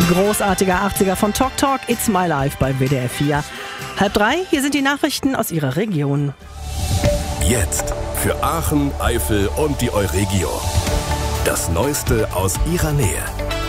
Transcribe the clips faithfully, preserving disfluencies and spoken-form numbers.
Großartiger achtziger von Talk Talk, It's My Life bei W D R vier. Halb drei, hier sind die Nachrichten aus Ihrer Region. Jetzt für Aachen, Eifel und die Euregio. Das Neueste aus Ihrer Nähe.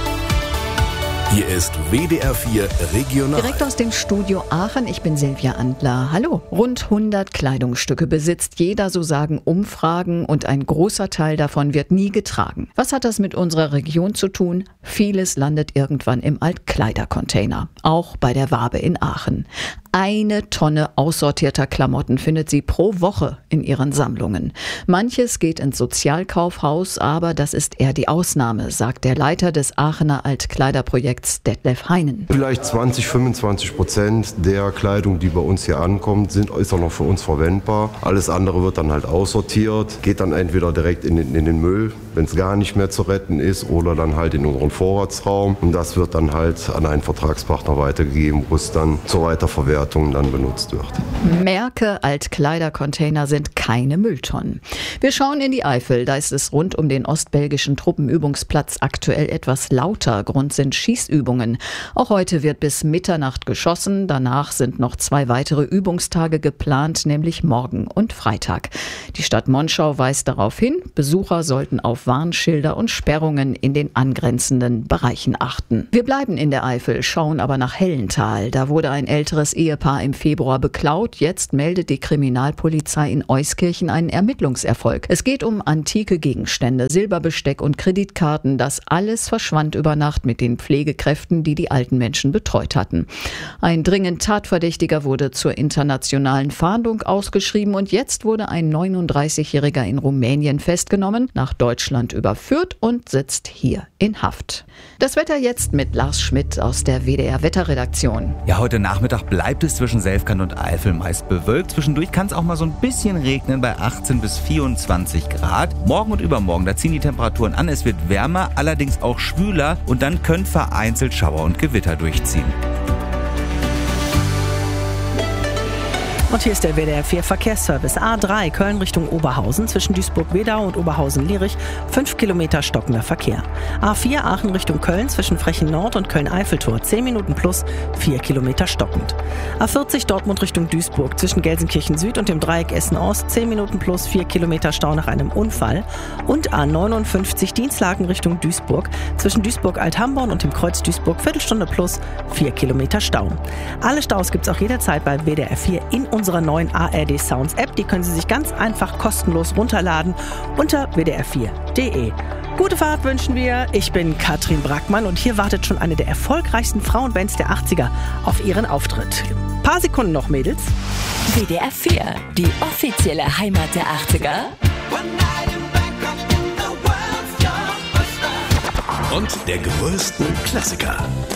Hier ist W D R vier Regional. Direkt aus dem Studio Aachen, ich bin Silvia Andler. Hallo. Rund hundert Kleidungsstücke besitzt jeder, so sagen Umfragen, und ein großer Teil davon wird nie getragen. Was hat das mit unserer Region zu tun? Vieles landet irgendwann im Altkleidercontainer, auch bei der Wabe in Aachen. Eine Tonne aussortierter Klamotten findet sie pro Woche in ihren Sammlungen. Manches geht ins Sozialkaufhaus, aber das ist eher die Ausnahme, sagt der Leiter des Aachener Altkleiderprojekts Detlef Heinen. Vielleicht zwanzig, fünfundzwanzig Prozent der Kleidung, die bei uns hier ankommt, sind, ist auch noch für uns verwendbar. Alles andere wird dann halt aussortiert, geht dann entweder direkt in den, in den Müll, wenn es gar nicht mehr zu retten ist, oder dann halt in unseren Vorratsraum. Und das wird dann halt an einen Vertragspartner weitergegeben, wo es dann zur Weiterverwertung dann benutzt wird. Merke, Altkleidercontainer sind keine Mülltonnen. Wir schauen in die Eifel. Da ist es rund um den ostbelgischen Truppenübungsplatz aktuell etwas lauter. Grund sind Schießübungen. Auch heute wird bis Mitternacht geschossen. Danach sind noch zwei weitere Übungstage geplant, nämlich morgen und Freitag. Die Stadt Monschau weist darauf hin, Besucher sollten auf Warnschilder und Sperrungen in den angrenzenden Bereichen achten. Wir bleiben in der Eifel, schauen aber nach Hellental. Da wurde ein älteres Ehepaar im Februar beklaut. Jetzt meldet die Kriminalpolizei in Euskirchen einen Ermittlungserfolg. Es geht um antike Gegenstände, Silberbesteck und Kreditkarten. Das alles verschwand über Nacht mit den Pflegekräften, die die alten Menschen betreut hatten. Ein dringend Tatverdächtiger wurde zur internationalen Fahndung ausgeschrieben und jetzt wurde ein neununddreißigjähriger in Rumänien festgenommen, nach Deutschland überführt und sitzt hier in Haft. Das Wetter jetzt mit Lars Schmidt aus der W D R Wetterredaktion. Ja, heute Nachmittag bleibt es zwischen Selfkant und Eifel meist bewölkt. Zwischendurch kann es auch mal so ein bisschen regnen bei achtzehn bis vierundzwanzig Grad. Morgen und übermorgen, da ziehen die Temperaturen an. Es wird wärmer, allerdings auch schwüler und dann können vereinzelt Schauer und Gewitter durchziehen. Und hier ist der W D R vier Verkehrsservice. A drei Köln Richtung Oberhausen zwischen Duisburg-Wedau und Oberhausen-Lierich. fünf Kilometer stockender Verkehr. A vier Aachen Richtung Köln zwischen Frechen Nord und Köln-Eiffeltor. zehn Minuten plus, vier Kilometer stockend. A vierzig Dortmund Richtung Duisburg zwischen Gelsenkirchen Süd und dem Dreieck Essen-Ost. zehn Minuten plus, vier Kilometer Stau nach einem Unfall. Und A neunundfünfzig Dienstlaken Richtung Duisburg zwischen Duisburg-Althamborn und dem Kreuz Duisburg. Viertelstunde plus, vier Kilometer Stau. Alle Staus gibt's auch jederzeit bei W D R vier in unserer neuen A R D Sounds App. Die können Sie sich ganz einfach kostenlos runterladen unter w d r vier punkt d e. Gute Fahrt wünschen wir. Ich bin Katrin Brackmann und hier wartet schon eine der erfolgreichsten Frauenbands der achtziger auf ihren Auftritt. Paar Sekunden noch, Mädels. W D R vier, die offizielle Heimat der achtziger. Und der größten Klassiker.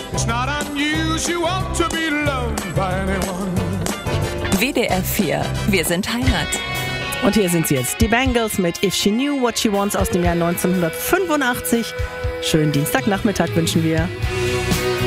W D R vier, wir sind Heimat. Und hier sind sie jetzt, die Bangles mit If She Knew What She Wants aus dem Jahr neunzehnhundertfünfundachtzig. Schönen Dienstagnachmittag wünschen wir.